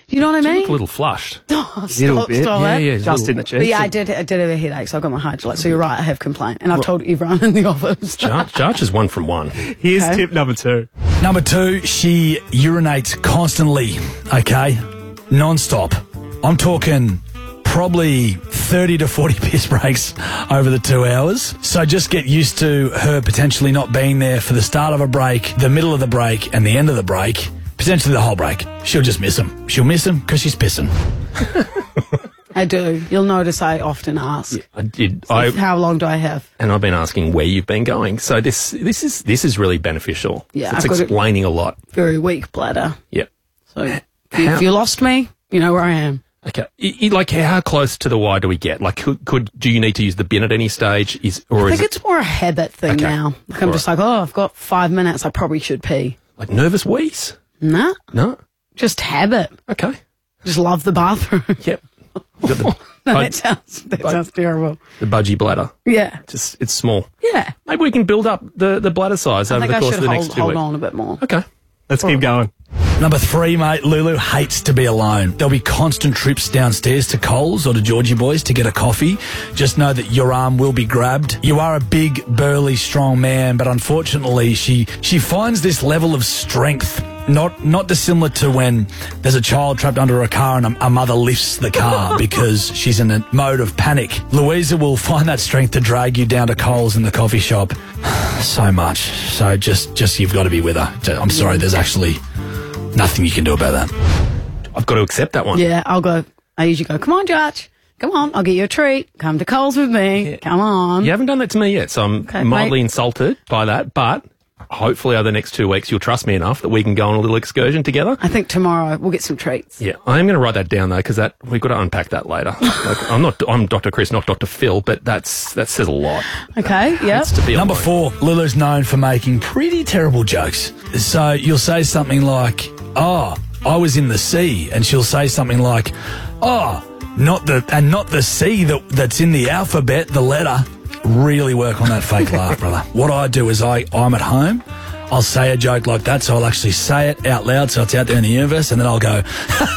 You know what I She mean? looked a little flushed. Oh, Little bit. Yeah, Just in the chest. But yeah, I did have a headache, so I got my hydrolyte. So you're right, I have complained. And I've told everyone in the office. Jarch is 1 from 1. Here's tip number 2. Number 2, she urinates constantly, okay? Non-stop. I'm talking probably 30 to 40 piss breaks over the 2 hours. So just get used to her potentially not being there for the start of a break, the middle of the break, and the end of the break. Potentially the whole break. She'll just miss him. She'll miss him because she's pissing. I do. You'll notice I often ask. I did. How long do I have? And I've been asking where you've been going. So this is really beneficial. Yeah, It's I've got explaining a lot. Very weak bladder. Yeah. So if you lost me, you know where I am. Okay. Like, how close to the Y do we get? Like, do you need to use the bin at any stage? I think it's more a habit thing now. Like I'm just like, I've got 5 minutes. I probably should pee. Like nervous wheeze? Nah. No. Just habit. Okay. Just love the bathroom. Yep. Got the, That sounds terrible. the budgie bladder. Yeah. It's small. Yeah. Maybe we can build up the bladder size over I think the I course should of the next 2 hold weeks. on a bit more. Okay. Let's keep going. Number 3, mate, Lulu hates to be alone. There'll be constant trips downstairs to Coles or to Georgie Boys to get a coffee. Just know that your arm will be grabbed. You are a big, burly, strong man, but unfortunately she finds this level of strength not dissimilar to when there's a child trapped under a car and a mother lifts the car because she's in a mode of panic. Louisa will find that strength to drag you down to Coles in the coffee shop so much. So just you've got to be with her. I'm sorry, there's actually nothing you can do about that. I've got to accept that one. Yeah, I'll go. I usually go, come on, Judge. Come on, I'll get you a treat. Come to Coles with me. Yeah. Come on. You haven't done that to me yet, so I'm mildly insulted by that, but hopefully over the next 2 weeks you'll trust me enough that we can go on a little excursion together. I think tomorrow we'll get some treats. Yeah, I am going to write that down though, because we've got to unpack that later. Like, I'm Dr. Chris, not Dr. Phil, but that says a lot. Okay, yeah. It's to be Number alone. 4, Lulu's known for making pretty terrible jokes. So you'll say something like, "Oh, I was in the sea," and she'll say something like, "Oh, not the C that's in the alphabet, the letter." Really work on that fake laugh, brother. What I do is I'm at home, I'll say a joke like that, so I'll actually say it out loud so it's out there in the universe, and then I'll go,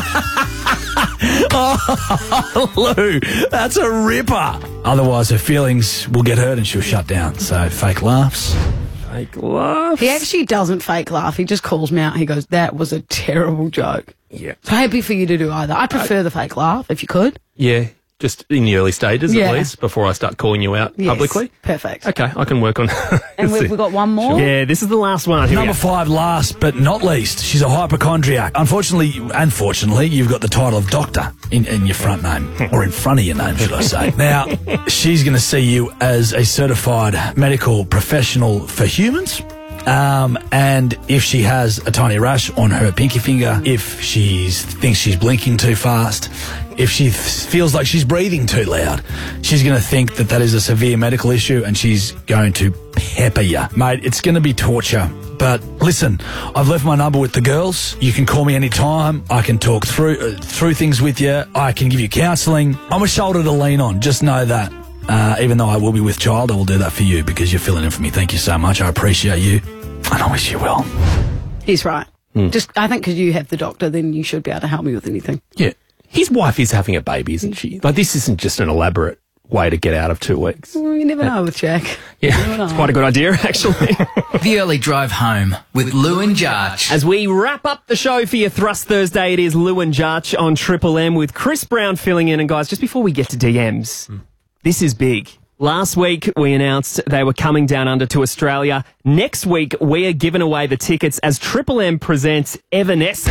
"Oh, Lou, that's a ripper." Otherwise her feelings will get hurt and she'll shut down. So fake laughs. Fake laughs. He actually doesn't fake laugh. He just calls me out. He goes, that was a terrible joke. Yeah. So happy for you to do either. I prefer the fake laugh, if you could. Yeah, just in the early stages Yeah. at least, before I start calling you out Yes, publicly. perfect. Okay, I can work on And we've got one more. Yeah, this is the last one. Here we Number go. 5, last but not least, she's a hypochondriac. Unfortunately, you've got the title of doctor in your front name, or in front of your name, should I say. Now, she's going to see you as a certified medical professional for humans. And if she has a tiny rash on her pinky finger, if she thinks she's blinking too fast, if she feels like she's breathing too loud, she's going to think that is a severe medical issue and she's going to pepper you. Mate, it's going to be torture. But listen, I've left my number with the girls. You can call me anytime. I can talk through things with you. I can give you counselling. I'm a shoulder to lean on. Just know that. Even though I will be with child, I will do that for you because you're filling in for me. Thank you so much. I appreciate you. And I wish you well. He's right. I think because you have the doctor, then you should be able to help me with anything. Yeah. His wife is having a baby, isn't she? Like, this isn't just an elaborate way to get out of 2 weeks. Well, you never know with Jack. Yeah. It's quite a good idea, actually. The Early Drive Home with Lou and Jarch. As we wrap up the show for your Thrust Thursday, it is Lou and Jarch on Triple M with Chris Brown filling in. And guys, just before we get to DMs, this is big. Last week, we announced they were coming down under to Australia. Next week, we are giving away the tickets as Triple M presents Evanescence.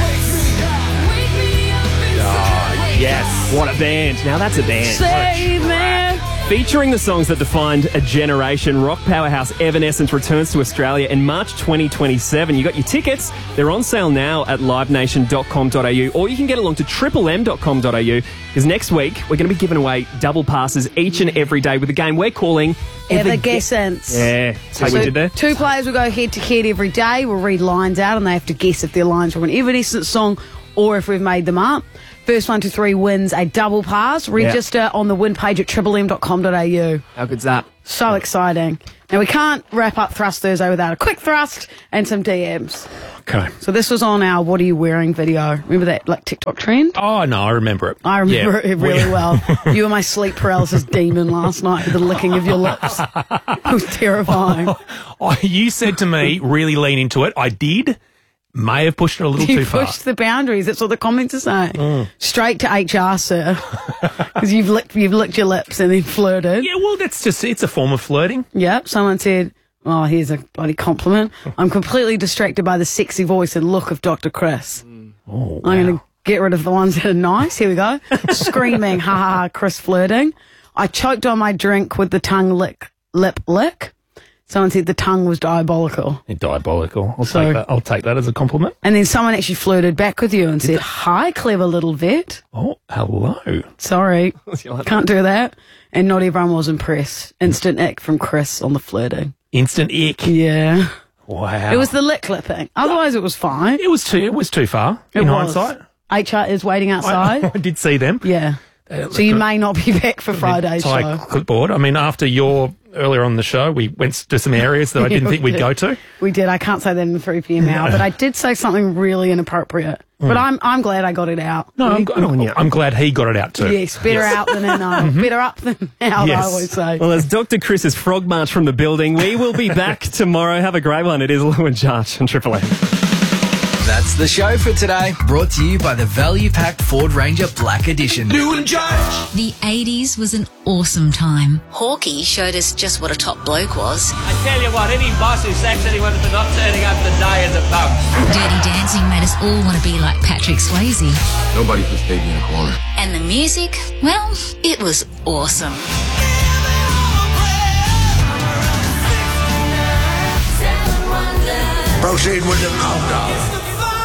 Yes, what a band. Now that's a band. Save me. Featuring the songs that defined a generation, rock powerhouse Evanescence returns to Australia in March 2027. You got your tickets. They're on sale now at livenation.com.au, or you can get along to triplem.com.au, because next week we're going to be giving away double passes each and every day with a game we're calling Evanescence. Yeah, that's how we did there. 2 players will go head to head every day. We'll read lines out and they have to guess if their lines from an Evanescence song or if we've made them up. First 1 to 3 wins a double pass. Register on the win page at triplem.com.au. How good's that? So exciting. Now, we can't wrap up Thrust Thursday without a quick thrust and some DMs. Okay. So this was on our What Are You Wearing video. Remember that like TikTok trend? Oh, no, I remember it. I remember it really well. You were my sleep paralysis demon last night with the licking of your lips. It was terrifying. You said to me, really lean into it. I did. May have pushed it a little You too far. pushed the boundaries. That's what the comments are saying. Straight to HR, sir. Because you've licked your lips and then flirted. Yeah, well, it's a form of flirting. Yep. Someone said, oh, here's a bloody compliment. I'm completely distracted by the sexy voice and look of Dr. Chris. Oh, I'm going to get rid of the ones that are nice. Here we go. Screaming, ha ha ha, Chris flirting. I choked on my drink with the tongue lip lick. Someone said the tongue was diabolical. Diabolical. I'll take that as a compliment. And then someone actually flirted back with you and said, hi, clever little vet. Oh, hello. Sorry, can't do that. And not everyone was impressed. Instant ick from Chris on the flirting. Instant ick. Yeah. Wow. It was the lip clipping. Otherwise, it was fine. It was too far in hindsight. HR is waiting outside. I did see them. Yeah. So you may not be back for Friday's show. Clipboard. I mean, after your earlier on the show, we went to some areas that I didn't think we'd go to. We did. I can't say that in the 3 p.m. hour, but I did say something really inappropriate. But I'm glad I got it out. No, I'm glad he got it out too. Yes, better out than in. Better up than out, Yes. I always say. Well, as Dr. Chris's frog march from the building, we will be back tomorrow. Have a great one. It is Lou and Jarch on Triple M. That's the show for today. Brought to you by the value-packed Ford Ranger Black Edition. The 80s was an awesome time. Hawkeye showed us just what a top bloke was. I tell you what, any boss who sacks anyone for not turning up to die is a bum. Dirty Dancing made us all want to be like Patrick Swayze. Nobody puts baby in a corner. And the music, well, it was awesome. Proceed with the countdown.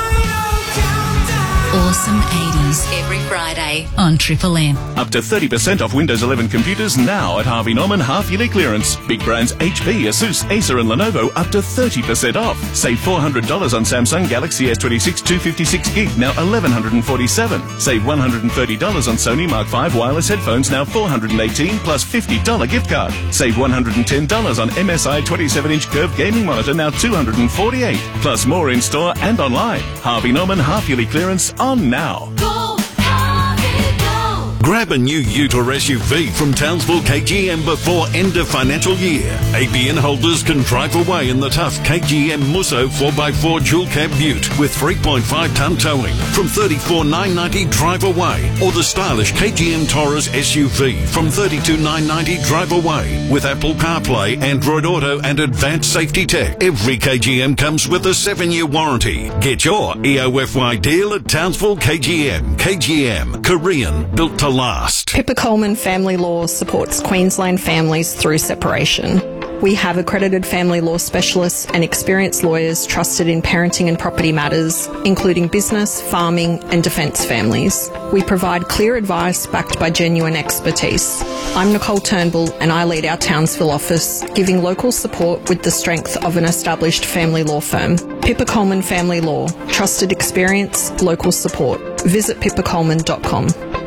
Awesome 80s every Friday on Triple M. Up to 30% off Windows 11 computers now at Harvey Norman half-yearly clearance. Big brands HP, Asus, Acer and Lenovo up to 30% off. Save $400 on Samsung Galaxy S26 256GB, now $1,147. Save $130 on Sony Mark V wireless headphones, now $418 plus $50 gift card. Save $110 on MSI 27-inch curved gaming monitor, now $248. Plus more in store and online. Harvey Norman half-yearly clearance on now. Grab a new ute or SUV from Townsville KGM before end of financial year. ABN holders can drive away in the tough KGM Musso 4x4 dual cab ute with 3.5 tonne towing from $34,990 drive away, or the stylish KGM Taurus SUV from $32,990 drive away with Apple CarPlay, Android Auto and advanced safety tech. Every KGM comes with a 7-year warranty. Get your EOFY deal at Townsville KGM. KGM, Korean, built to last. Pippa Coleman Family Law supports Queensland families through separation. We have accredited family law specialists and experienced lawyers trusted in parenting and property matters, including business, farming and defence families. We provide clear advice backed by genuine expertise. I'm Nicole Turnbull and I lead our Townsville office, giving local support with the strength of an established family law firm. Pippa Coleman Family Law. Trusted experience, local support. Visit pippacoleman.com.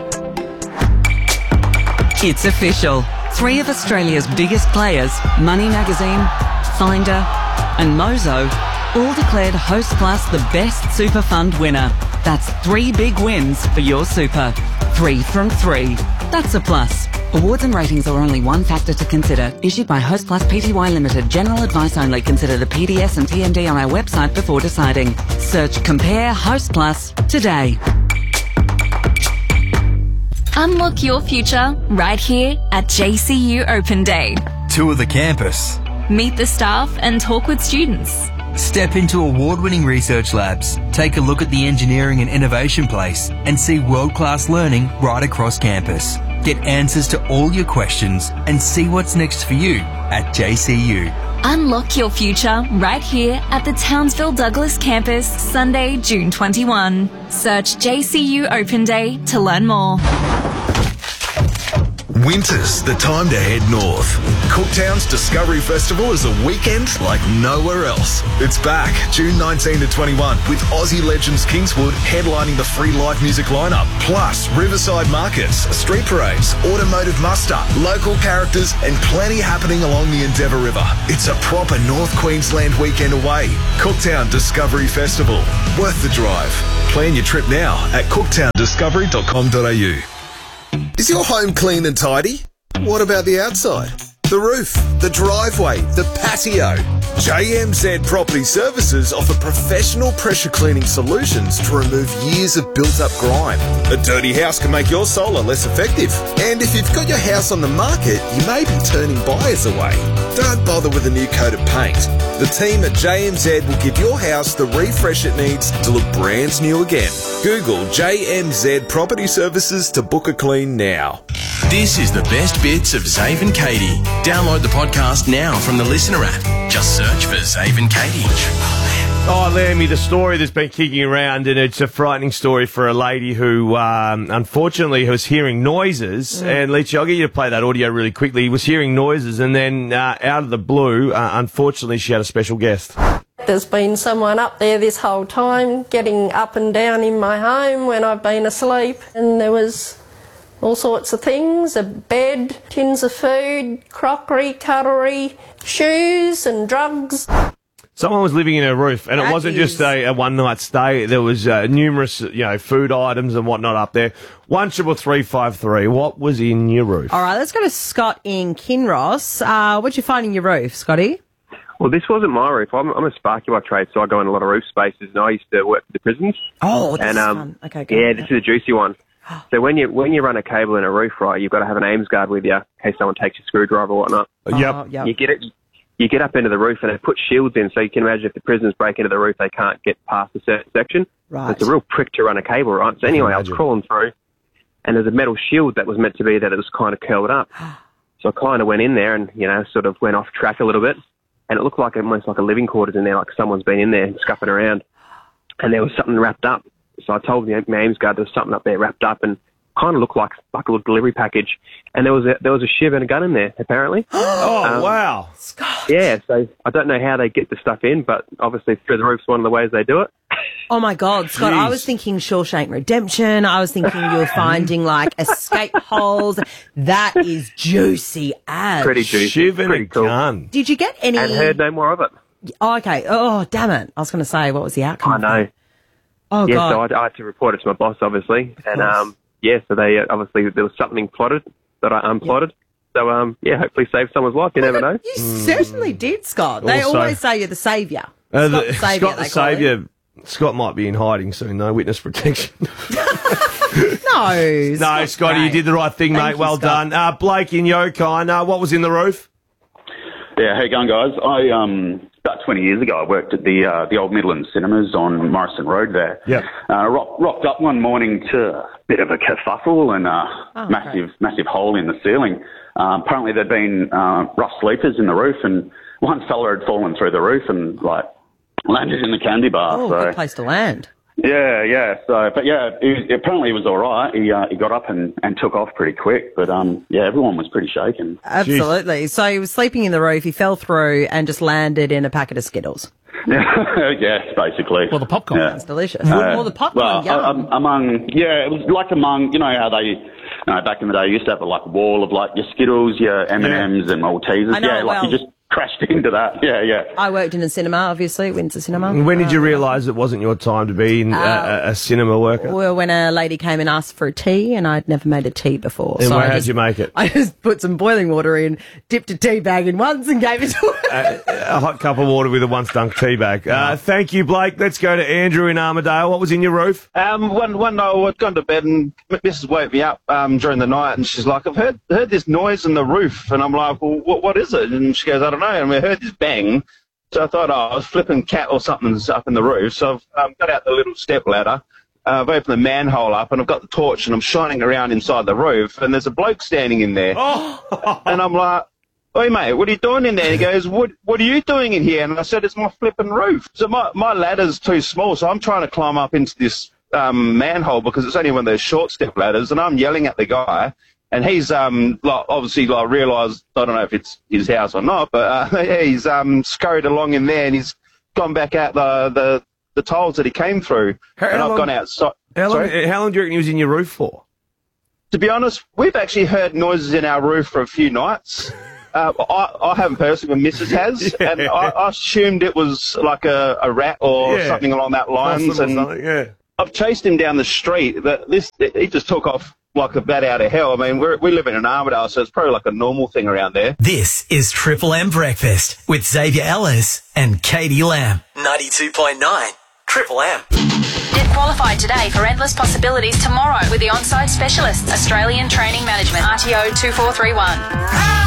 It's official. 3 of Australia's biggest players, Money Magazine, Finder and Mozo, all declared Hostplus the best super fund winner. That's 3 big wins for your super. 3 from 3. That's a plus. Awards and ratings are only one factor to consider. Issued by Hostplus Pty Limited. General advice only. Consider the PDS and TMD on our website before deciding. Search Compare Hostplus today. Unlock your future right here at JCU Open Day. Tour the campus. Meet the staff and talk with students. Step into award-winning research labs. Take a look at the engineering and innovation place and see world-class learning right across campus. Get answers to all your questions and see what's next for you at JCU. Unlock your future right here at the Townsville Douglas campus, Sunday, June 21. Search JCU Open Day to learn more. Winter's the time to head north. Cooktown's Discovery Festival is a weekend like nowhere else. It's back June 19 to 21 with Aussie legends Kingswood headlining the free live music lineup. Plus Riverside Markets, street parades, automotive muster, local characters and plenty happening along the Endeavour River. It's a proper North Queensland weekend away. Cooktown Discovery Festival. Worth the drive. Plan your trip now at cooktowndiscovery.com.au. Is your home clean and tidy? What about the outside? The roof, the driveway, the patio. JMZ Property Services offer professional pressure cleaning solutions to remove years of built-up grime. A dirty house can make your solar less effective. And if you've got your house on the market, you may be turning buyers away. Don't bother with a new coat of paint. The team at JMZ will give your house the refresh it needs to look brand new again. Google JMZ Property Services to book a clean now. This is the best bits of Zave and Katie. Download the podcast now from the Listener app. Just search for Zave and Katie. Oh, Lammy, the story that's been kicking around, and it's a frightening story for a lady who, unfortunately, was hearing noises. And, Leachy, I'll get you to play that audio really quickly. Was hearing noises, and then out of the blue, unfortunately, she had a special guest. There's been someone up there this whole time, getting up and down in my home when I've been asleep, and there was all sorts of things, a bed, tins of food, crockery, cutlery, shoes and drugs. Someone was living in her roof, and it wasn't just a one-night stay. There was numerous, food items and whatnot up there. 133353. What was in your roof? All right, let's go to Scott in Kinross. What'd you find in your roof, Scotty? Well, this wasn't my roof. I'm a sparky by trade, so I go in a lot of roof spaces, and I used to work for the prisons. Oh, that's fun. Okay, good. Yeah, this is a juicy one. So when you run a cable in a roof, right, you've got to have an Ames guard with you in case someone takes your screwdriver or whatnot. Yep. You get up into the roof and they put shields in, so you can imagine if the prisoners break into the roof, they can't get past a certain section. Right. It's a real prick to run a cable, right? So anyway, I was crawling through, and there's a metal shield that was meant to be that it was kind of curled up. So I kind of went in there and, sort of went off track a little bit, and it looked like almost like a living quarters in there, like someone's been in there scuffing around, and there was something wrapped up. So I told my Ames guard there was something up there wrapped up, and kind of looked like a little delivery package, and there was a shiv and a gun in there apparently. Wow! Scott. Yeah, so I don't know how they get the stuff in, but obviously through the roof's one of the ways they do it. Oh my God, Scott! Jeez. I was thinking Shawshank Redemption. I was thinking you were finding like escape holes. That is juicy as Pretty juicy, Shiv and pretty a cool. gun. Did you get any? And heard no more of it. Oh, okay. Oh, damn it! I was going to say, what was the outcome? I know. Oh yeah, God. so I had to report it to my boss, obviously, and yeah, so they obviously there was something plotted that I unplotted. So hopefully save someone's life. You never know. You certainly did, Scott. They Also- always say you're the saviour. Scott Saviour, the Saviour. Scott might be in hiding soon, though. Witness protection. No, No, Scotty, you did the right thing, mate. you, Well Scott. done. Blake in Yokine, what was in the roof? Yeah, how you going, guys? About 20 years ago, I worked at the old Midland Cinemas on Morrison Road there. Yeah. Rocked up one morning to a bit of a kerfuffle and massive hole in the ceiling. Apparently there'd been rough sleepers in the roof, and one fella had fallen through the roof and landed in the candy bar. Oh, so good place to land. yeah. So, but yeah, apparently he was all right. He got up and took off pretty quick. But everyone was pretty shaken. Absolutely. So he was sleeping in the roof. He fell through and just landed in a packet of Skittles. Yeah, basically. Well, the popcorn. Yeah. That's delicious. Or the popcorn. Yum. It was like among, how they, back in the day, used to have a wall of your Skittles, your M&Ms and Maltesers. I know, you just crashed into that. Yeah. I worked in a cinema, obviously, Windsor Cinema. When did you realise it wasn't your time to be in a cinema worker? Well, when a lady came and asked for a tea, and I'd never made a tea before. And so how'd you make it? I just put some boiling water in, dipped a tea bag in once, and gave it to her. A hot cup of water with a once-dunk tea bag. Thank you, Blake. Let's go to Andrew in Armidale. What was in your roof? One night I'd gone to bed and Mrs. woke me up during the night, and she's like, I've heard this noise in the roof. And I'm like, well, what is it? And she goes, I don't know. And we heard this bang. So I thought, I was flipping cat or something's up in the roof. So I've got out the little step ladder. I've opened the manhole up, and I've got the torch, and I'm shining around inside the roof, and there's a bloke standing in there. And I'm like, oi, mate, what are you doing in there? And he goes, what are you doing in here? And I said, it's my flipping roof. So my ladder's too small, so I'm trying to climb up into this manhole because it's only one of those short step ladders, and I'm yelling at the guy, And he's obviously realised, I don't know if it's his house or not, but he's scurried along in there and he's gone back out the tiles that he came through. I've gone outside. How long do you reckon he was in your roof for? To be honest, we've actually heard noises in our roof for a few nights. I haven't personally, but Mrs. has, and I assumed it was like a rat or something along that lines. And I've chased him down the street, but he just took off like a bat out of hell. I mean, we live in an Armidale, so it's probably like a normal thing around there. This is Triple M Breakfast with Xavier Ellis and Katie Lamb. 92.9 Triple M. Get qualified today for endless possibilities tomorrow with the on-site specialists, Australian Training Management, RTO 2431.